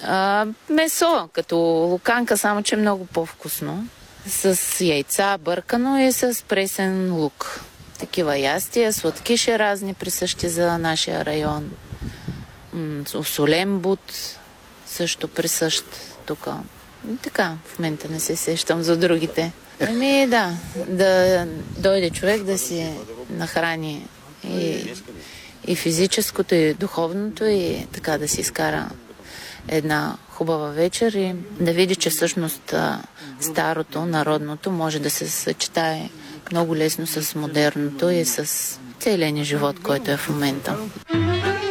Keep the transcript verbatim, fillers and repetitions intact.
А, месо, като луканка, само че е много по-вкусно. С яйца бъркано и с пресен лук. Такива ястия, сладкиши разни, присъщи за нашия район. М- солен бут също присъщ тук. Така, в момента не се сещам за другите. Ами да, да дойде човек да си нахрани и, и физическото, и духовното, и така да си изкара една хубава вечер и да види, че всъщност старото, народното може да се съчетае много лесно с модерното и с целия ни живот, който е в момента.